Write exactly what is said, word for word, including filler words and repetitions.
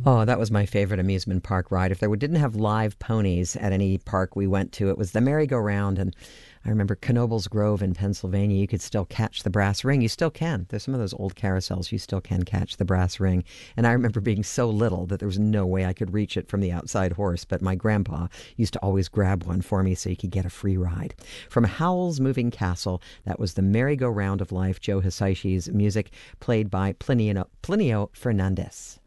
Oh, that was my favorite amusement park ride. If there didn't have live ponies at any park we went to, it was the merry-go-round. And I remember Knoebels Grove in Pennsylvania, you could still catch the brass ring. You still can. There's some of those old carousels, you still can catch the brass ring. And I remember being so little that there was no way I could reach it from the outside horse, but my grandpa used to always grab one for me so you could get a free ride. From Howl's Moving Castle, that was the merry-go-round of life, Joe Hisaishi's music, played by Plinio, Plinio Fernandez.